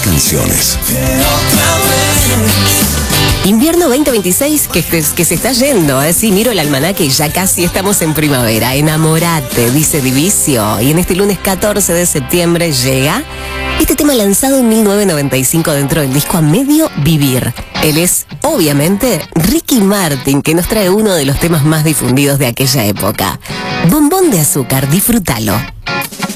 canciones. Invierno 2026 que se está yendo, ¿eh? Sí, miro el almanaque y ya casi estamos en primavera. Enamorate, dice Divisio. Y en este lunes 14 de septiembre llega este tema lanzado en 1995 dentro del disco A Medio Vivir. Él es, obviamente, Ricky Martin, que nos trae uno de los temas más difundidos de aquella época. Bombón de azúcar, disfrútalo.